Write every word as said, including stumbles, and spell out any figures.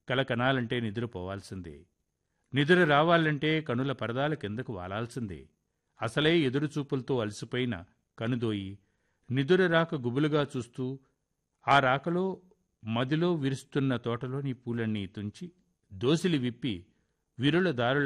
కల కనాలంటే నిద్రపోవాల్సిందే. నిద్ర రావాలంటే కనుల పరదాల కిందకు వాలాల్సిందే. అసలే ఎదురుచూపులతో అలసిపోయిన కనుదోయి నిదుర రాక గుబులుగా చూస్తూ ఆ రాకలో మదిలో విరుస్తున్న తోటలోని పూలన్నీ తుంచి దోసిలి విప్పి విరుల దారుల